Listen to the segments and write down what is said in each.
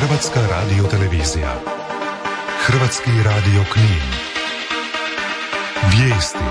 Hrvatska radiotelevizija. Hrvatski radio Knin. Vijesti.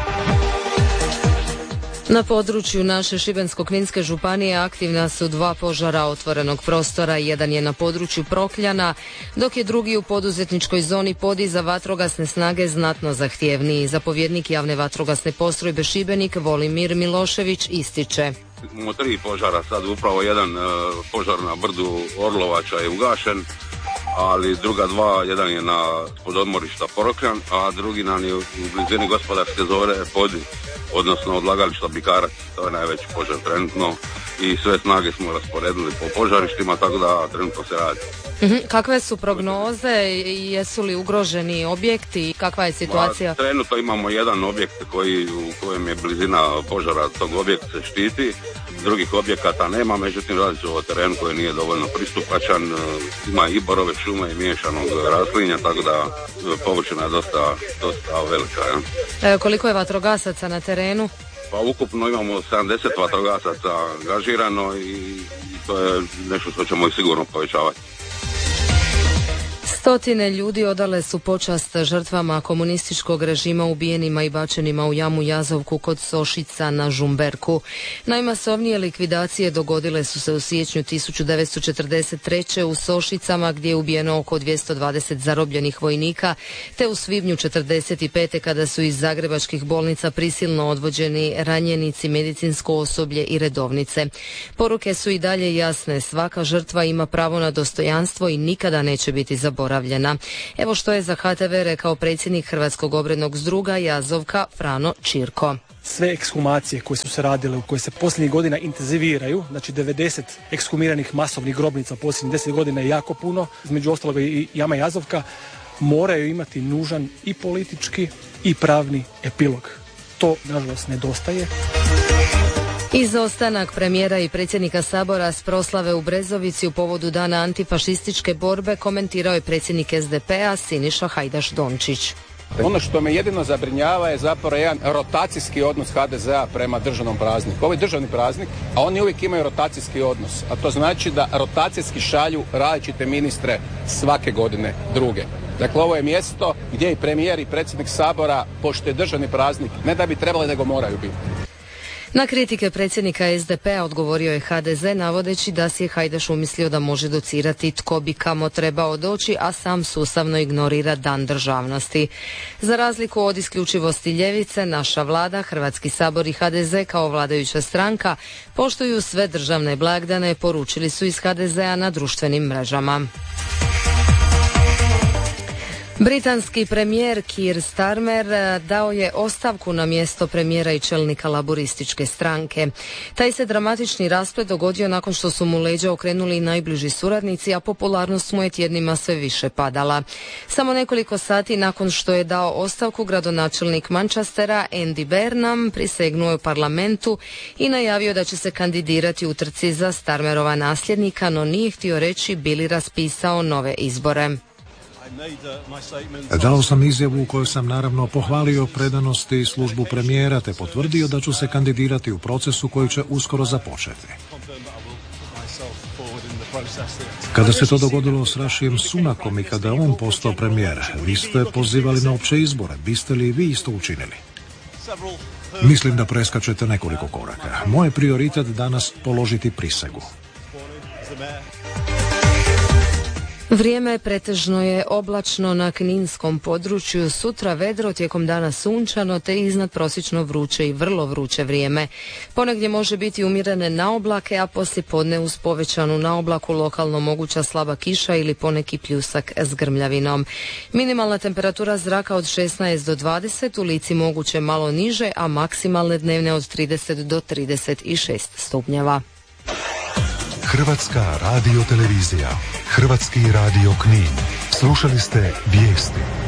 Na području naše Šibensko-kninske županije aktivna su 2 požara otvorenog prostora. Jedan je na području Prokljana, dok je drugi u poduzetničkoj zoni Podi za vatrogasne snage znatno zahtjevniji. Zapovjednik javne vatrogasne postrojbe Šibenik Volimir Milošević ističe. Imamo 3 požara, sad upravo jedan požar na brdu Orlovača je ugašen, ali druga 2, jedan je pod odmorišta Prokljan, a drugi nam je u blizini gospodarske zone Podi, odnosno odlagališta Bikarac. To je najveći požar trenutno i sve snage smo rasporedili po požarištima, tako da trenutno se radi. Kakve su prognoze, jesu li ugroženi objekti, kakva je situacija? Trenutno imamo jedan objekt u kojem je blizina požara, tog objekta se štiti, drugih objekata nema, međutim radi se o terenu koji nije dovoljno pristupačan, ima i borove šume i miješanog raslinja, tako da površina je dosta velika. Ja. Koliko je vatrogasaca na terenu? Pa ukupno imamo 70 vatrogasaca angažirano i to je nešto što ćemo i sigurno povećavati. Stotine ljudi odale su počast žrtvama komunističkog režima ubijenima i bačenima u jamu Jazovku kod Sošica na Žumberku. Najmasovnije likvidacije dogodile su se u siječnju 1943. u Sošicama gdje je ubijeno oko 220 zarobljenih vojnika, te u svibnju 1945. kada su iz zagrebačkih bolnica prisilno odvođeni ranjenici, medicinsko osoblje i redovnice. Poruke su i dalje jasne, svaka žrtva ima pravo na dostojanstvo i nikada neće biti zaboravljena. Evo što je za HTV rekao predsjednik Hrvatskog obrednog zdruga Jazovka Frano Čirko. Sve ekshumacije koje su se radile, koje se posljednjih godina intenziviraju, znači 90 ekshumiranih masovnih grobnica posljednjih 10 godina je jako puno, između ostalog i jama Jazovka, moraju imati nužan i politički i pravni epilog. To, nažalost, nedostaje. Izostanak premijera i predsjednika Sabora s proslave u Brezovici u povodu dana antifašističke borbe komentirao je predsjednik SDP-a Siniša Hajdaš Dončić. Ono što me jedino zabrinjava je zapravo jedan rotacijski odnos HDZ-a prema državnom prazniku. Ovo je državni praznik, a oni uvijek imaju rotacijski odnos, a to znači da rotacijski šalju različite ministre svake godine druge. Dakle, ovo je mjesto gdje i premijer i predsjednik Sabora, pošto je državni praznik, ne da bi trebali, nego moraju biti. Na kritike predsjednika SDP-a odgovorio je HDZ navodeći da si je Hajdaš umislio da može docirati tko bi kamo trebao doći, a sam sustavno ignorira Dan državnosti. Za razliku od isključivosti ljevice, naša vlada, Hrvatski sabor i HDZ kao vladajuća stranka poštuju sve državne blagdane, poručili su iz HDZ-a na društvenim mrežama. Britanski premijer Keir Starmer dao je ostavku na mjesto premijera i čelnika laborističke stranke. Taj se dramatični rasplet dogodio nakon što su mu leđa okrenuli najbliži suradnici, a popularnost mu je tjednima sve više padala. Samo nekoliko sati nakon što je dao ostavku, gradonačelnik Manchestera Andy Burnham prisegnuo je u parlamentu i najavio da će se kandidirati u trci za Starmerova nasljednika, no nije htio reći bi li raspisao nove izbore. Dao sam izjavu u kojoj sam naravno pohvalio predanost i službu premijera te potvrdio da ću se kandidirati u procesu koji će uskoro započeti. Kada se to dogodilo s Rašijem Sunakom i kada on postao premijer, vi ste pozivali na opće izbore. Biste li vi isto učinili? Mislim da preskačete nekoliko koraka. Moj je prioritet danas položiti prisegu. Vrijeme pretežno je oblačno na kninskom području, sutra vedro, tijekom dana sunčano te iznad prosječno vruće i vrlo vruće vrijeme. Ponegdje može biti umjerene naoblake, a poslijepodne uz povećanu naoblaku lokalno moguća slaba kiša ili poneki pljusak s grmljavinom. Minimalna temperatura zraka od 16 do 20, u Lici moguće malo niže, a maksimalne dnevne od 30 do 36 stupnjeva. Hrvatska radiotelevizija, Hrvatski radio Knin. Slušali ste vijesti.